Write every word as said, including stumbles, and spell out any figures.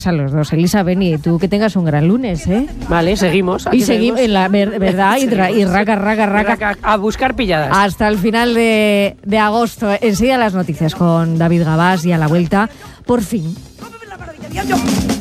A los dos, Elisa, Beni, tú que tengas un gran lunes, ¿eh? Vale, seguimos. Y seguimos en la ver, verdad y, ra, y raca, raca, raca, raca. A buscar pilladas. Hasta el final de, de agosto. Enseguida las noticias con David Gabás y a la vuelta, por fin.